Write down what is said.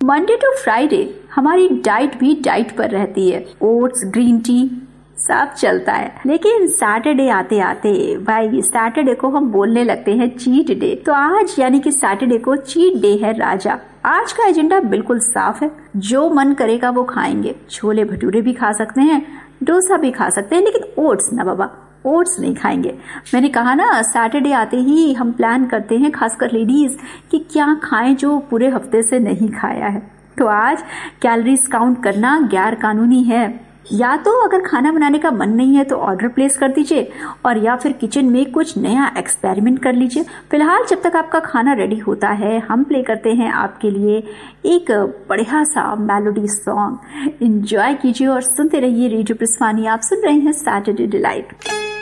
Monday to Friday हमारी diet भी diet पर रहती है। ओट्स, ग्रीन टी सब चलता है। लेकिन सैटरडे आते आते भाई सैटरडे को हम बोलने लगते हैं चीट डे। तो आज यानी कि सैटरडे को चीट डे है राजा। आज का एजेंडा बिल्कुल साफ है, जो मन करेगा वो खाएंगे। छोले भटूरे भी खा सकते हैं, डोसा भी खा सकते हैं, लेकिन ओट्स ना बाबा, ओट्स नहीं खाएंगे। मैंने कहा ना सैटरडे आते ही हम प्लान करते हैं, खासकर लेडीज, कि क्या खाएं जो पूरे हफ्ते से नहीं खाया है। तो आज कैलोरीज काउंट करना गैर कानूनी है। या तो अगर खाना बनाने का मन नहीं है तो ऑर्डर प्लेस कर दीजिए, और या फिर किचन में कुछ नया एक्सपेरिमेंट कर लीजिए। फिलहाल जब तक आपका खाना रेडी होता है, हम प्ले करते हैं आपके लिए एक बढ़िया सा मेलोडी सॉन्ग। एंजॉय कीजिए और सुनते रहिए रेडियो पिस्वानी। आप सुन रहे हैं सैटरडे डिलाइट।